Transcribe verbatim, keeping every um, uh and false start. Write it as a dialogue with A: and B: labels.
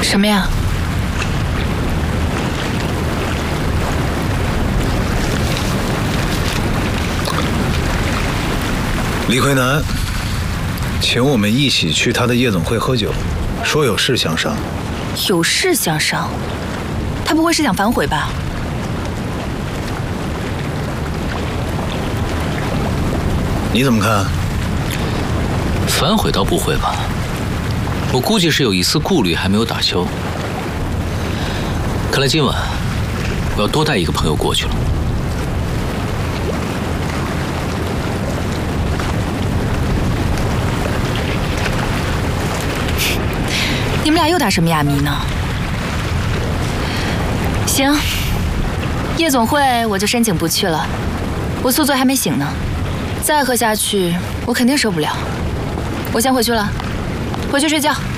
A: 什么呀？
B: 李逵南请我们一起去他的夜总会喝酒，说有事相商。
A: 有事相商？他不会是想反悔吧？
B: 你怎么看？
C: 反悔倒不会吧，我估计是有一丝顾虑还没有打消。看来今晚我要多带一个朋友过去了。
A: 你们俩又打什么哑谜呢？行，夜总会我就申请不去了，我宿醉还没醒呢，再喝下去我肯定受不了。我先回去了，回去睡觉。